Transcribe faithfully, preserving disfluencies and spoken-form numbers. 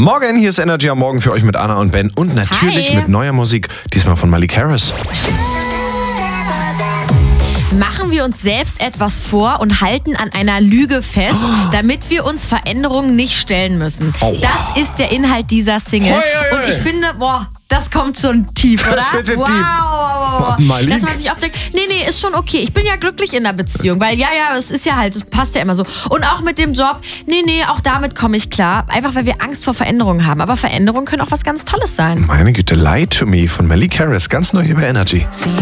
Morgen, hier ist Energy am Morgen für euch mit Anna und Ben und natürlich Hi. mit neuer Musik, diesmal von Malik Harris. Machen wir uns selbst etwas vor und halten an einer Lüge fest, damit wir uns Veränderungen nicht stellen müssen. Oh. Das ist der Inhalt dieser Single. Hoi, hoi, hoi. Und ich finde, boah, das kommt schon tief, oder? Das wird ja wow. tief. Oh, Malik. Dass man sich oft denkt, nee, nee, ist schon okay. Ich bin ja glücklich in der Beziehung, weil ja, ja, es ist ja halt, es passt ja immer so. Und auch mit dem Job, nee, nee, auch damit komme ich klar. Einfach, weil wir Angst vor Veränderungen haben. Aber Veränderungen können auch was ganz Tolles sein. Meine Güte, Lie to Me von Malik Harris, ganz neu hier bei Energy.